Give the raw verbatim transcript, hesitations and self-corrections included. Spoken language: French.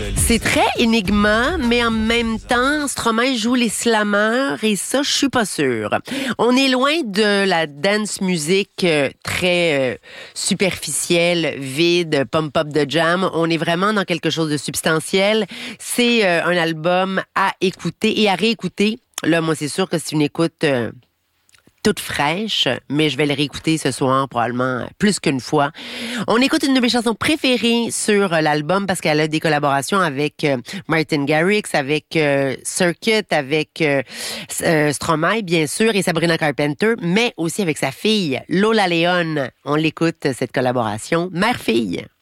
C'est très Enigma, mais en même temps, Stromae joue les slammers et ça, je suis pas sûre. On est loin de la dance music euh, très euh, superficielle, vide, pump-up de jam. On est vraiment dans quelque chose de substantiel. C'est euh, un album à écouter et à réécouter. Là, moi, c'est sûr que c'est une écoute... Euh, toute fraîche, mais je vais le réécouter ce soir probablement plus qu'une fois. On écoute une de mes chansons préférées sur l'album parce qu'elle a des collaborations avec euh, Martin Garrix, avec euh, Circuit, avec euh, euh, Stromae bien sûr et Sabrina Carpenter, mais aussi avec sa fille Lola Leon. On l'écoute cette collaboration, mère-fille.